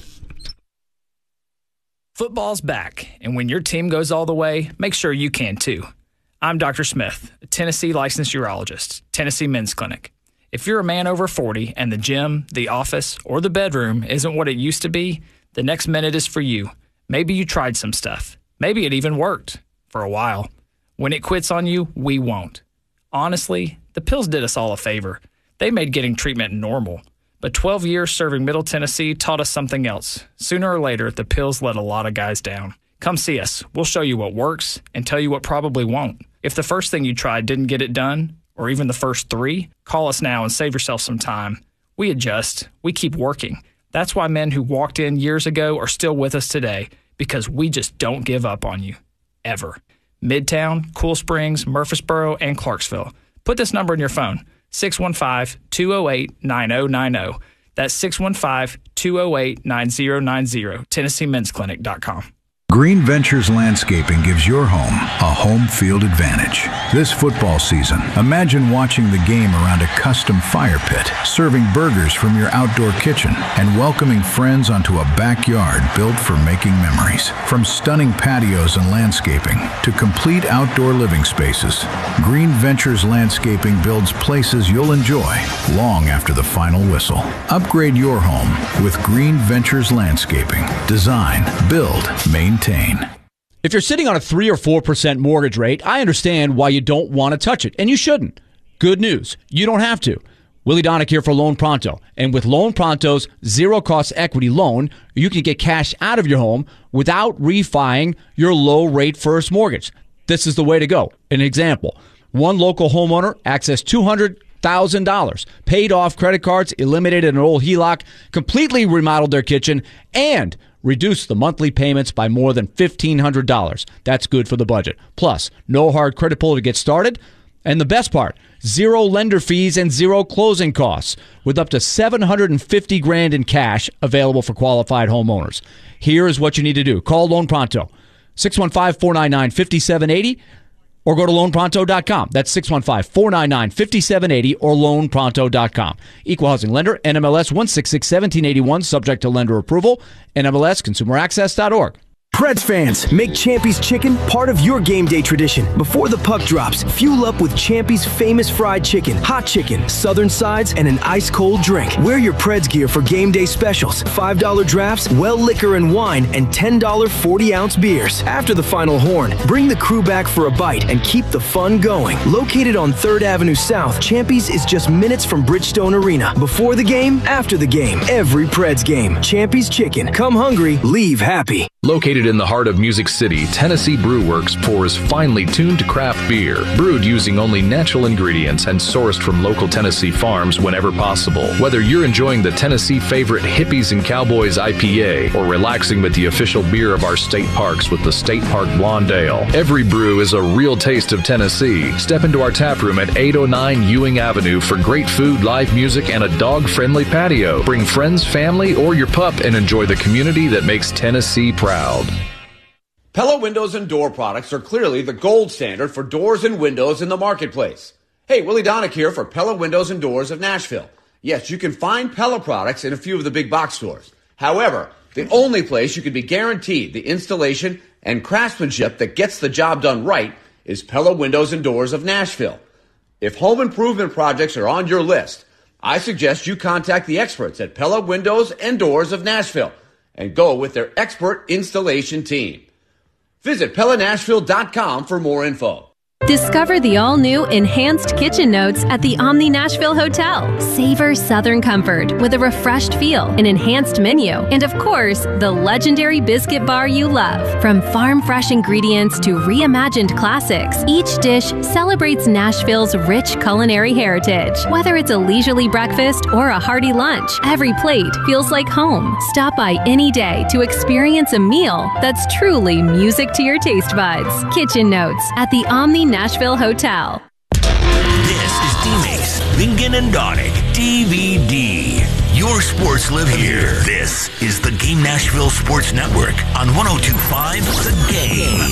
Football's back, and when your team goes all the way, make sure you can too. I'm Doctor Smith, a Tennessee licensed urologist, Tennessee Men's Clinic. If you're a man over forty and the gym, the office, or the bedroom isn't what it used to be, the next minute is for you. Maybe you tried some stuff. Maybe it even worked for a while. When it quits on you, we won't. Honestly, the pills did us all a favor. They made getting treatment normal. But twelve years serving Middle Tennessee taught us something else. Sooner or later, the pills let a lot of guys down. Come see us. We'll show you what works and tell you what probably won't. If the first thing you tried didn't get it done, or even the first three, call us now and save yourself some time. We adjust. We keep working. That's why men who walked in years ago are still with us today, because we just don't give up on you. Ever. Midtown, Cool Springs, Murfreesboro, and Clarksville. Put this number in your phone, six one five, two oh eight, nine oh nine oh. That's six one five, two oh eight, nine oh nine oh, Tennessee Men's Clinic dot com. Green Ventures Landscaping gives your home a home field advantage. This football season, imagine watching the game around a custom fire pit, serving burgers from your outdoor kitchen, and welcoming friends onto a backyard built for making memories. From stunning patios and landscaping to complete outdoor living spaces, Green Ventures Landscaping builds places you'll enjoy long after the final whistle. Upgrade your home with Green Ventures Landscaping. Design, build, maintain. If you're sitting on a three or four percent mortgage rate, I understand why you don't want to touch it, and you shouldn't. Good news, you don't have to. Willie Donick here for Loan Pronto, and with Loan Pronto's zero-cost equity loan, you can get cash out of your home without refining your low-rate first mortgage. This is the way to go. An example, one local homeowner accessed two hundred thousand dollars, paid off credit cards, eliminated an old H E L O C, completely remodeled their kitchen, and reduce the monthly payments by more than fifteen hundred dollars. That's good for the budget. Plus, no hard credit pull to get started. And the best part, zero lender fees and zero closing costs, with up to seven hundred fifty grand in cash available for qualified homeowners. Here is what you need to do. Call Loan Pronto, six one five, four nine nine, five seven eight zero, or go to loan pronto dot com. That's six one five, four nine nine, five seven eight zero or loan pronto dot com. Equal housing lender, N M L S one six six, one seven eight one, subject to lender approval, N M L S consumer access dot org. Preds fans, make Champy's Chicken part of your game day tradition. Before the puck drops, fuel up with Champy's famous fried chicken, hot chicken, southern sides, and an ice-cold drink. Wear your Preds gear for game day specials, five dollar drafts, well liquor and wine, and ten dollar forty-ounce beers. After the final horn, bring the crew back for a bite and keep the fun going. Located on third Avenue South, Champy's is just minutes from Bridgestone Arena. Before the game, after the game, every Preds game. Champy's Chicken. Come hungry, leave happy. Located in the heart of Music City, Tennessee Brew Works pours finely tuned craft beer, brewed using only natural ingredients and sourced from local Tennessee farms whenever possible. Whether you're enjoying the Tennessee favorite Hippies and Cowboys I P A or relaxing with the official beer of our state parks with the State Park Blonde Ale, every brew is a real taste of Tennessee. Step into our tap room at eight oh nine Ewing Avenue for great food, live music, and a dog-friendly patio. Bring friends, family, or your pup and enjoy the community that makes Tennessee proud. Pella Windows and Door products are clearly the gold standard for doors and windows in the marketplace. Hey, Willie Donick here for Pella Windows and Doors of Nashville. Yes, you can find Pella products in a few of the big box stores. However, the only place you can be guaranteed the installation and craftsmanship that gets the job done right is Pella Windows and Doors of Nashville. If home improvement projects are on your list, I suggest you contact the experts at Pella Windows and Doors of Nashville and go with their expert installation team. Visit Pella Nashville dot com for more info. Discover the all-new Enhanced Kitchen Notes at the Omni Nashville Hotel. Savor Southern comfort with a refreshed feel, an enhanced menu, and of course, the legendary biscuit bar you love. From farm-fresh ingredients to reimagined classics, each dish celebrates Nashville's rich culinary heritage. Whether it's a leisurely breakfast or a hearty lunch, every plate feels like home. Stop by any day to experience a meal that's truly music to your taste buds. Kitchen Notes at the Omni Nashville Hotel. This is D-Mace, Vingan and Donick, D V D. Your sports live here. This is the Game Nashville Sports Network on one oh two point five The Game.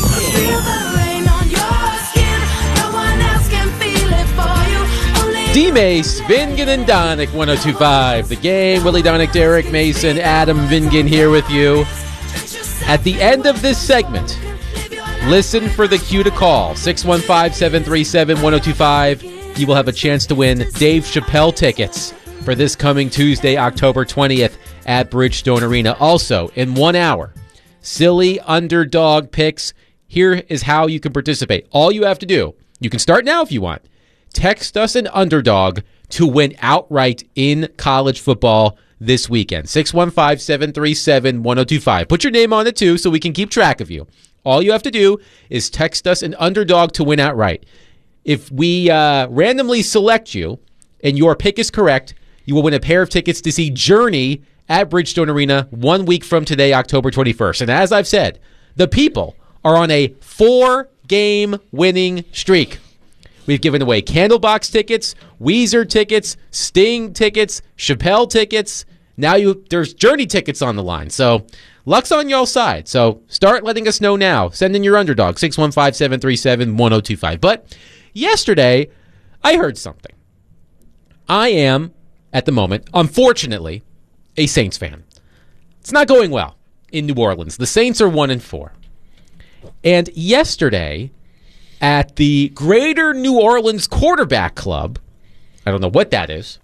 D-Mace, Vingan and Donick, one oh two point five The Game. Willie Donick, Derek Mason, Adam Vingan here with you. At the end of this segment, listen for the cue to call, six one five, seven three seven, one oh two five. You will have a chance to win Dave Chappelle tickets for this coming Tuesday, October twentieth at Bridgestone Arena. Also, in one hour, silly underdog picks. Here is how you can participate. All you have to do, you can start now if you want. Text us an underdog to win outright in college football this weekend. six one five, seven three seven, one oh two five. Put your name on it too so we can keep track of you. All you have to do is text us an underdog to win outright. If we uh, randomly select you and your pick is correct, you will win a pair of tickets to see Journey at Bridgestone Arena one week from today, October twenty-first. And as I've said, the people are on a four-game winning streak. We've given away Candlebox tickets, Weezer tickets, Sting tickets, Chappelle tickets. Now you there's Journey tickets on the line. So luck's on y'all's side. So start letting us know now. Send in your underdog, six one five, seven three seven, one oh two five. But yesterday, I heard something. I am, at the moment, unfortunately, a Saints fan. It's not going well in New Orleans. The Saints are one and four. And yesterday, at the Greater New Orleans Quarterback Club, I don't know what that is,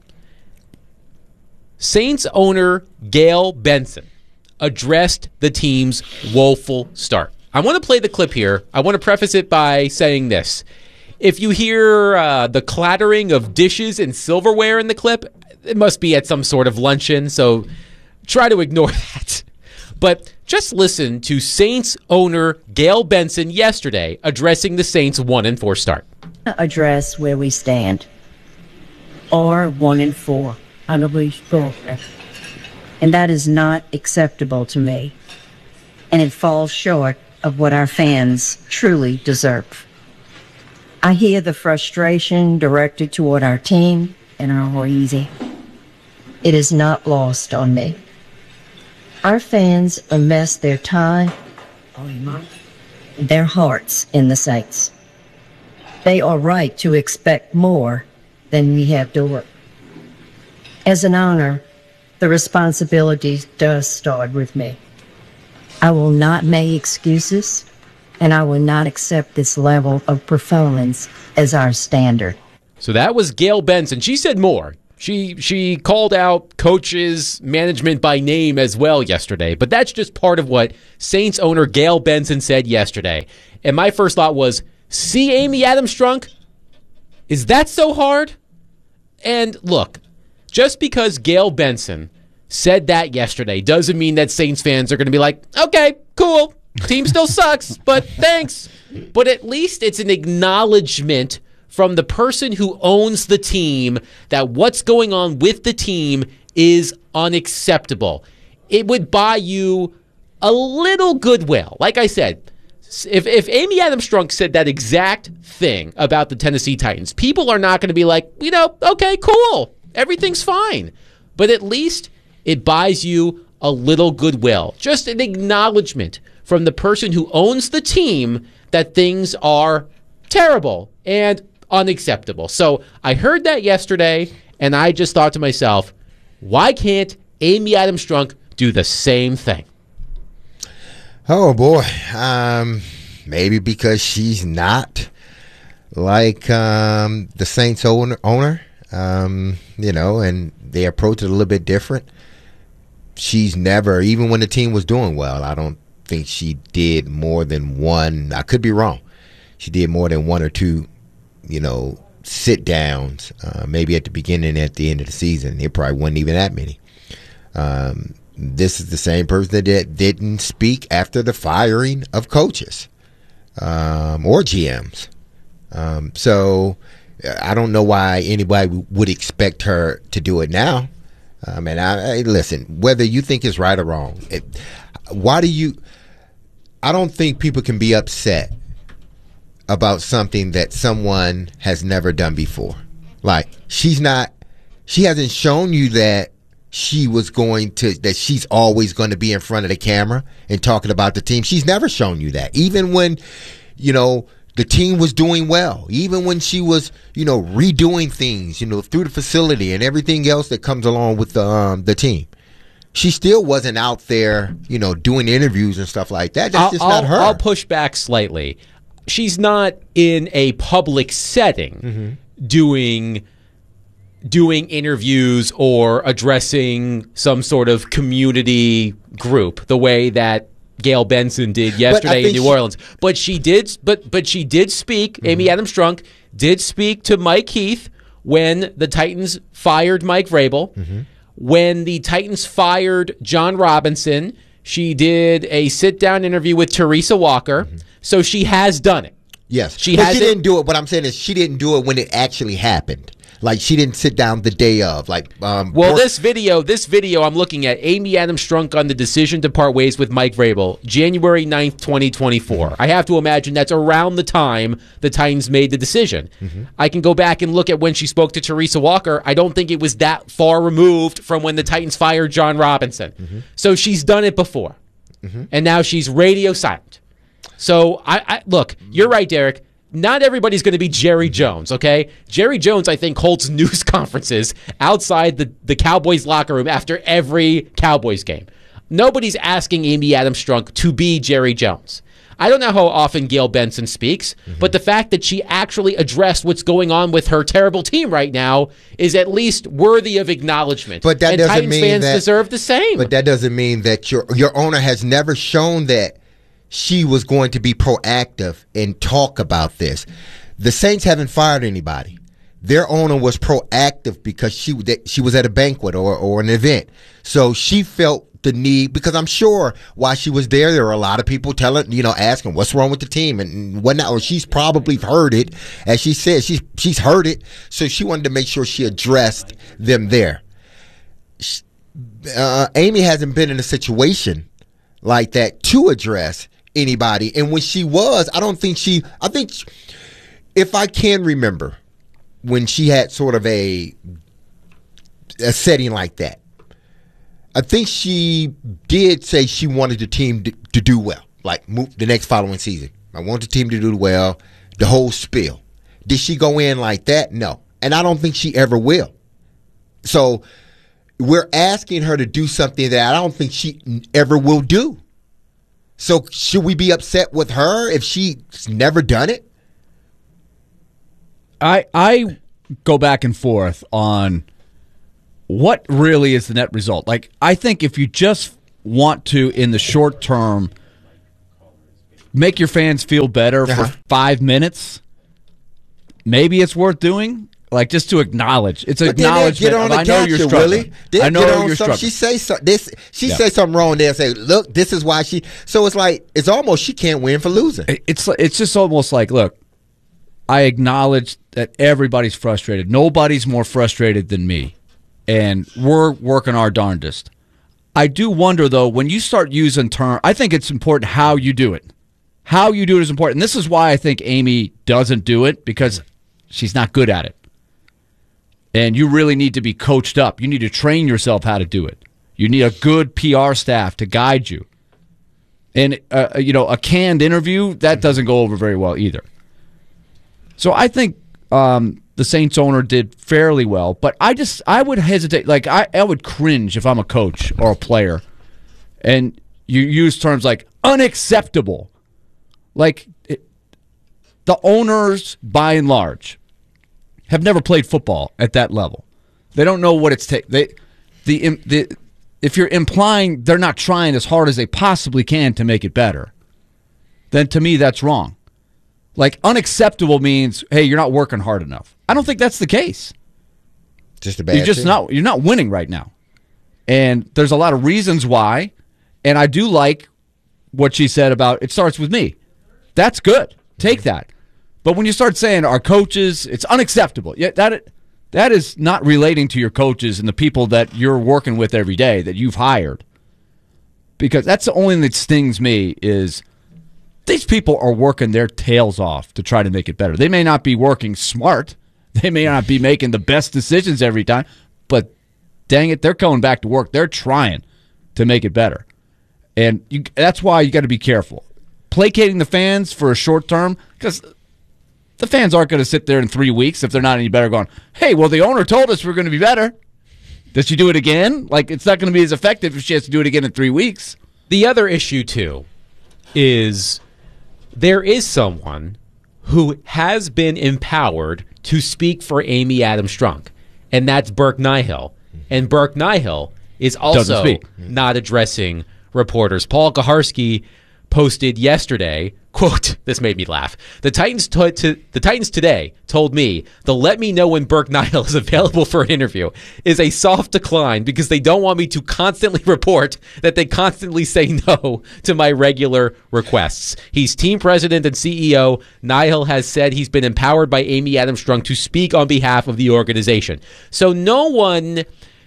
Saints owner Gayle Benson addressed the team's woeful start. I want to play the clip here. I want to preface it by saying this. If you hear uh, the clattering of dishes and silverware in the clip, it must be at some sort of luncheon, so try to ignore that. But just listen to Saints owner Gayle Benson yesterday addressing the Saints' one and four start. Address where we stand. Or one and four. And that is not acceptable to me. and it falls short of what our fans truly deserve. I hear the frustration directed toward our team and our easy. It is not lost on me. Our fans invest their time, their hearts in the Saints. They are right to expect more than we have to work. As an owner, the responsibility does start with me. I will not make excuses, and I will not accept this level of performance as our standard. So that was Gayle Benson. She said more. She she called out coaches, management by name as well yesterday. But that's just part of what Saints owner Gayle Benson said yesterday. And my first thought was, see Amy Adams Strunk? Is that so hard? And look, just because Gayle Benson said that yesterday doesn't mean that Saints fans are going to be like, okay, cool, team still sucks, but thanks. But at least it's an acknowledgement from the person who owns the team that what's going on with the team is unacceptable. It would buy you a little goodwill. Like I said, if, if Amy Adams Strunk said that exact thing about the Tennessee Titans, people are not going to be like, you know, okay, cool, everything's fine. But at least it buys you a little goodwill. Just an acknowledgement from the person who owns the team that things are terrible and unacceptable. So I heard that yesterday, and I just thought to myself, why can't Amy Adams Strunk do the same thing? Oh, boy. Um, maybe because she's not like um, the Saints owner, owner um, you know, and they approach it a little bit different. She's never, even when the team was doing well, I don't think she did more than one. I could be wrong. She did more than one or two, you know, sit downs, uh, maybe at the beginning and at the end of the season. It probably wasn't even that many. Um, this is the same person that didn't speak after the firing of coaches um, or G Ms. Um, so I don't know why anybody would expect her to do it now. Um, and I, I listen, whether you think it's right or wrong, it, why do you? I don't think people can be upset about something that someone has never done before. Like, she's not, she hasn't shown you that she was going to, that she's always going to be in front of the camera and talking about the team. She's never shown you that. Even when, you know, the team was doing well, even when she was, you know, redoing things, you know, through the facility and everything else that comes along with the um, the team, she still wasn't out there, you know, doing interviews and stuff like that. That's I'll, just not I'll, her. I'll push back slightly. She's not in a public setting mm-hmm. doing doing interviews or addressing some sort of community group the way that Gayle Benson did yesterday in New she, Orleans. But she did but but she did speak, mm-hmm. Amy Adams Strunk did speak to Mike Heath when the Titans fired Mike Vrabel. Mm-hmm. When the Titans fired John Robinson, she did a sit-down interview with Teresa Walker. Mm-hmm. So she has done it. Yes. She but has she it. didn't do it. What I'm saying is she didn't do it when it actually happened. Like, she didn't sit down the day of. Like, um, well, or- this video, this video I'm looking at, Amy Adams Strunk on the decision to part ways with Mike Vrabel, January ninth, twenty twenty-four. I have to imagine that's around the time the Titans made the decision. Mm-hmm. I can go back and look at when she spoke to Teresa Walker. I don't think it was that far removed from when the Titans fired John Robinson. Mm-hmm. So she's done it before. Mm-hmm. And now she's radio silent. So, I, I look, you're right, Derek. Not everybody's going to be Jerry Jones, okay? Jerry Jones, I think, holds news conferences outside the, the Cowboys locker room after every Cowboys game. Nobody's asking Amy Adams Strunk to be Jerry Jones. I don't know how often Gayle Benson speaks, mm-hmm. but the fact that she actually addressed what's going on with her terrible team right now is at least worthy of acknowledgement. But that and doesn't Titans mean fans that, deserve the same. But that doesn't mean that your your owner has never shown that she was going to be proactive and talk about this. The Saints haven't fired anybody. Their owner was proactive because she that she was at a banquet or, or an event. So she felt the need, because I'm sure while she was there, there were a lot of people telling, you know, asking what's wrong with the team and whatnot. Or she's probably heard it. As she said, she's, she's heard it. So she wanted to make sure she addressed them there. Uh, Amy hasn't been in a situation like that to address anybody. And when she was, I don't think she, I think if I can remember when she had sort of a, a setting like that, I think she did say she wanted the team to, to do well, like move the next following season. I want the team to do well, the whole spiel. Did she go in like that? No. And I don't think she ever will. So we're asking her to do something that I don't think she ever will do. So should we be upset with her if she's never done it? I I go back and forth on what really is the net result. Like, I think if you just want to, in the short term, make your fans feel better uh-huh. for five minutes, maybe it's worth doing. Like, just to acknowledge. It's but acknowledgement. Get on I know you're struggling. Willie. They'll I know get on you're some, struggling. She say so, this. She yeah. say something wrong. They'll say, "Look, this is why she." So it's like it's almost she can't win for losing. It's it's just almost like, look, I acknowledge that everybody's frustrated. Nobody's more frustrated than me, and we're working our darndest. I do wonder though, when you start using term, I think it's important how you do it. How you do it is important. And this is why I think Amy doesn't do it, because she's not good at it. And you really need to be coached up. You need to train yourself how to do it. You need a good P R staff to guide you. And, uh, you know, a canned interview, that doesn't go over very well either. So I think um, the Saints owner did fairly well. But I just, I would hesitate. Like, I, I would cringe if I'm a coach or a player. And you use terms like unacceptable. Like, it, the owners, by and large, have never played football at that level. They don't know what it's take. They, the, the, if you're implying they're not trying as hard as they possibly can to make it better, then to me that's wrong. Like, unacceptable means, hey, you're not working hard enough. I don't think that's the case. Just a bad You're just thing. not. You're not winning right now, and there's a lot of reasons why. And I do like what she said about it starts with me. That's good. Take that. But when you start saying our coaches, it's unacceptable. Yeah, that that is not relating to your coaches and the people that you're working with every day that you've hired. Because that's the only thing that stings me is these people are working their tails off to try to make it better. They may not be working smart. They may not be making the best decisions every time. But dang it, they're going back to work. They're trying to make it better. And you, that's why you got to be careful. Placating the fans for a short term, because the fans aren't going to sit there in three weeks if they're not any better going, hey, well, the owner told us we're going to be better. Does she do it again? Like, it's not going to be as effective if she has to do it again in three weeks. The other issue, too, is there is someone who has been empowered to speak for Amy Adams Strunk, and that's Burke Nihill. And Burke Nihill is also not addressing reporters. Paul Kaharski posted yesterday, quote, this made me laugh. The Titans t- t- the Titans today told me the let me know when Burke Nihill is available for an interview is a soft decline because they don't want me to constantly report that they constantly say no to my regular requests. He's team president and C E O. Nihill has said he's been empowered by Amy Adams Strunk to speak on behalf of the organization. So no one,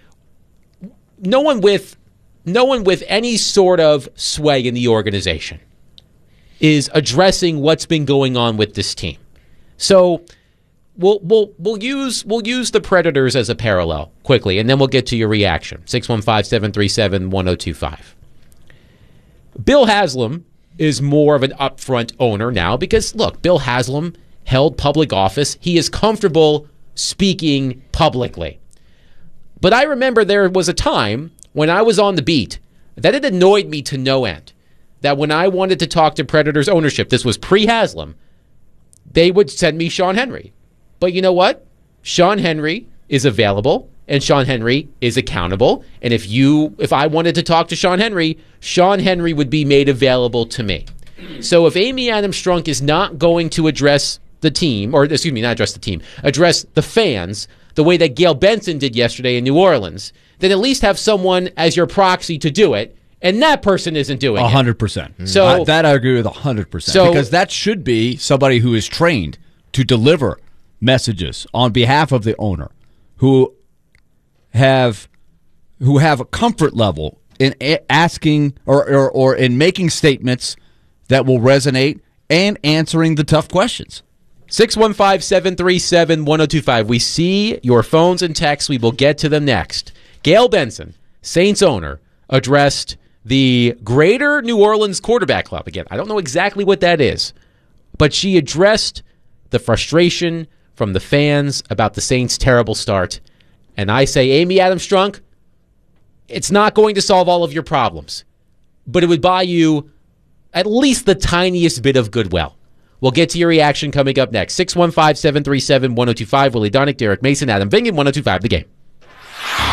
no one with No one with any sort of sway in the organization is addressing what's been going on with this team. So we'll we'll we'll use we'll use the Predators as a parallel quickly, and then we'll get to your reaction. six one five, seven three seven, one oh two five. Bill Haslam is more of an upfront owner now because, look, Bill Haslam held public office. He is comfortable speaking publicly. But I remember there was a time when I was on the beat, that it annoyed me to no end. That when I wanted to talk to Predators ownership, this was pre-Haslam, they would send me Sean Henry. But you know what? Sean Henry is available, and Sean Henry is accountable. And if you, if I wanted to talk to Sean Henry, Sean Henry would be made available to me. So if Amy Adams Strunk is not going to address the team, or excuse me, not address the team, address the fans the way that Gail Benson did yesterday in New Orleans, then at least have someone as your proxy to do it, and that person isn't doing one hundred percent. it. one hundred percent. So I, that I agree with one hundred percent. So, because that should be somebody who is trained to deliver messages on behalf of the owner, who have who have a comfort level in a- asking or, or, or in making statements that will resonate and answering the tough questions. six one five, seven three seven, one oh two five. We see your phones and texts. We will get to them next. Gail Benson, Saints owner, addressed the Greater New Orleans Quarterback Club. Again, I don't know exactly what that is, but she addressed the frustration from the fans about the Saints' terrible start. And I say, Amy Adams Strunk, it's not going to solve all of your problems, but it would buy you at least the tiniest bit of goodwill. We'll get to your reaction coming up next. six one five, seven three seven, one oh two five. Willie Donick, Derek Mason, Adam Vingan, one oh two five The Game.